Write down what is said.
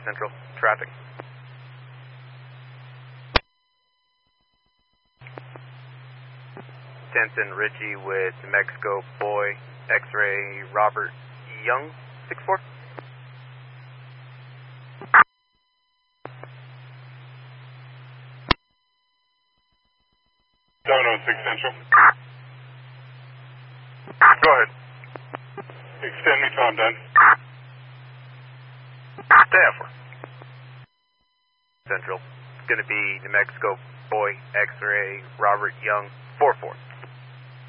Central. Traffic. Denton Ritchie with New Mexico Boy, X-Ray Robert Young, 6-4. Central. Go ahead. Extend me till I'm done. Staff. Central. It's going to be New Mexico Boy, X-Ray Robert Young, 4-4.